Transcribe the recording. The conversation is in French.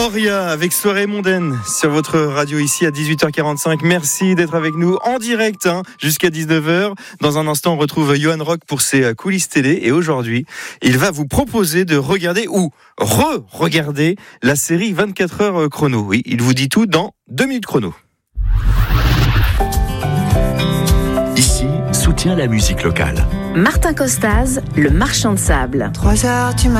Moria avec Soirée mondaine sur votre radio ici à 18h45. Merci d'être avec nous en direct jusqu'à 19h. Dans un instant, on retrouve Johan Rock pour ses coulisses télé. Et aujourd'hui, il va vous proposer de regarder ou re-regarder la série 24 heures chrono. Oui, il vous dit tout dans 2 minutes chrono. Ici, soutient la musique locale. Martin Costaz, le marchand de sable. 3 heures du matin.